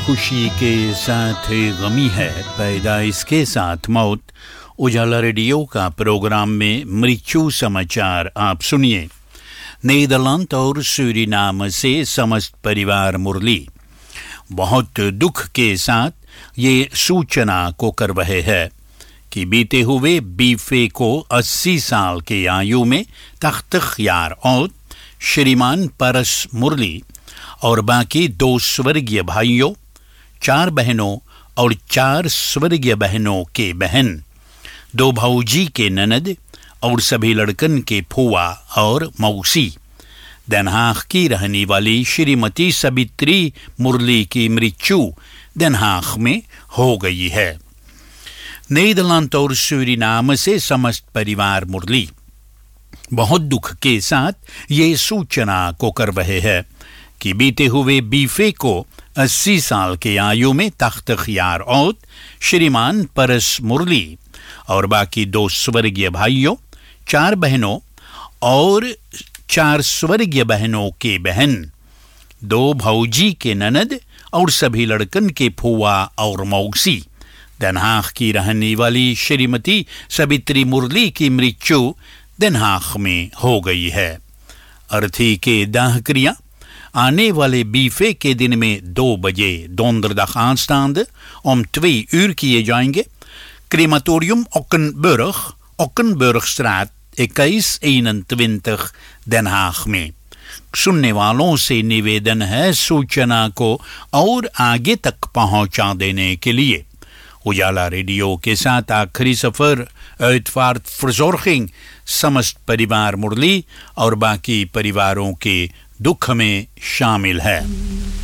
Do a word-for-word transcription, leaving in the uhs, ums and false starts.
खुशी के साथ गमी है, पैदाइश के साथ मौत। उजाला रेडियो का प्रोग्राम में मृत्यु समाचार आप सुनिए। नीदरलैंड और सूरीनाम से समस्त परिवार मुरली बहुत दुख के साथ ये सूचना को कर रहे हैं कि बीते हुए बीफे को अस्सी साल की आयु में तख्त-ए-ख्यार और श्रीमान परस मुरली और बाकी दो स्वर्गीय भाइयों, चार बहनों और चार स्वर्गीय बहनों के बहन, दो भौजी के ननद और सभी लड़कन के फुआ और मौसी, Den Haag की रहने वाली श्रीमती सबित्री मुरली की मृत्यु Den Haag में हो गई है। नीदरलैंड और सूरीनाम से समस्त परिवार मुरली बहुत दुख के साथ ये सूचना को कर रहे हैं कि बीते हुए बीफे को अस्सी साल के आयु में तख्त-ए-ख्यार और श्रीमान परस मुरली और बाकी दो स्वर्गीय भाइयों, चार बहनों और चार स्वर्गीय बहनों के बहन, दो भौजी के ननद और सभी लड़कन के फुआ और मौसी, Den Haag की रहने वाली श्रीमती सबित्री मुरली की मृत्यु Den Haag में हो गई है। अर्थी के दाह क्रिया आने वाले बीफे के दिन में दो बजे donderdag aanstaande om twee uur किए जाएंगे। क्रेमाtorium Ockenburg, Ockenburgstraat इक्कीस eenentwintig Den Haag में। सुनने वालों से निवेदन है सूचना को और आगे तक पहुंचा देने के लिए। उजाला रेडियो के साथ आखिरी सफर uitvaartverzorging समस्त परिवार मुरली और बाकी परिवारों के दुख में शामिल है।